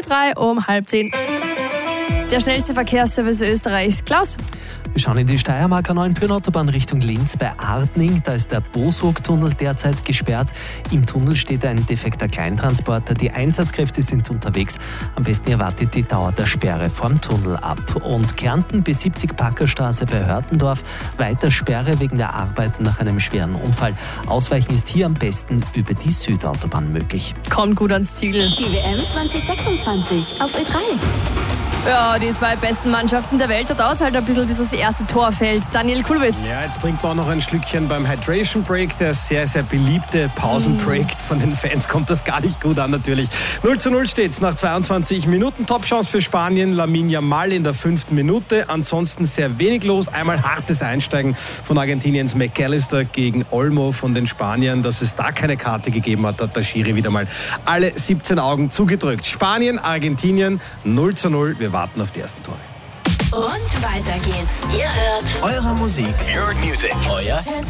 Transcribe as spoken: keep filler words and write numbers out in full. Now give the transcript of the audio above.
drei um halb zehn. Der schnellste Verkehrsservice Österreichs. Klaus? Wir schauen in die Steiermark, neuen Autobahn Richtung Linz bei Artning. Da ist der Bosrog-Tunnel derzeit gesperrt. Im Tunnel steht ein defekter Kleintransporter. Die Einsatzkräfte sind unterwegs. Am besten ihr wartet die Dauer der Sperre vom Tunnel ab. Und Kärnten B siebzig Packerstraße bei Hörtendorf. Weiter Sperre wegen der Arbeiten nach einem schweren Unfall. Ausweichen ist hier am besten über die Südautobahn möglich. Kommt gut ans Ziel. Die W M zwanzig sechsundzwanzig auf Ö drei. Ja, die zwei besten Mannschaften der Welt, da dauert es halt ein bisschen, bis das erste Tor fällt. Daniel Kulowitz. Ja, jetzt trinkt man auch noch ein Schlückchen beim Hydration Break, der sehr, sehr beliebte Pausenbreak. Mm. Von den Fans kommt das gar nicht gut an natürlich. null zu null steht's nach zweiundzwanzig Minuten. Top-Chance für Spanien, Lamine Yamal in der fünften Minute. Ansonsten sehr wenig los. Einmal hartes Einsteigen von Argentiniens McAllister gegen Olmo von den Spaniern. Dass es da keine Karte gegeben hat, hat der Schiri wieder mal alle siebzehn Augen zugedrückt. Spanien, Argentinien, null zu null. Wir warten auf die ersten Tore. Und weiter geht's. Ihr hört eure Musik. Your music. Euer